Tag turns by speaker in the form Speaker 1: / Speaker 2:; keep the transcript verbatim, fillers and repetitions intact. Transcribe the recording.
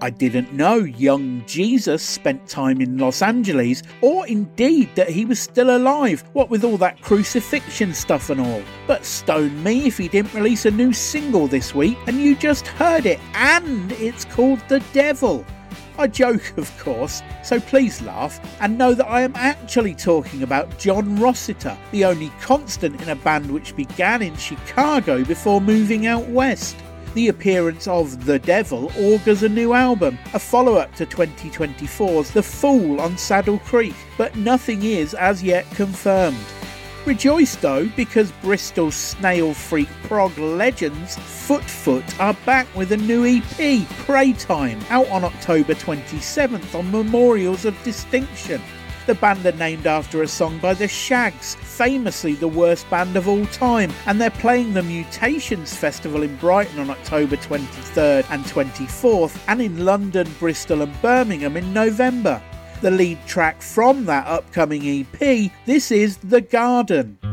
Speaker 1: I didn't know young Jesus spent time in Los Angeles, or indeed that he was still alive, what with all that crucifixion stuff and all. But stone me if he didn't release a new single this week, and you just heard it, and it's called The Devil. I joke, of course, so please laugh and know that I am actually talking about John Rossiter, the only constant in a band which began in Chicago before moving out west. The appearance of The Devil augurs a new album, a follow-up to twenty twenty-four's The Fool on Saddle Creek, but nothing is as yet confirmed. Rejoice though, because Bristol's snail freak prog legends Foot Foot are back with a new E P, Pray Time, out on October twenty-seventh on Memorials of Distinction. The band are named after a song by the Shags, famously the worst band of all time, and they're playing the Mutations Festival in Brighton on October twenty-third and twenty-fourth, and in London, Bristol and Birmingham in November. The lead track from that upcoming E P, this is The Garden.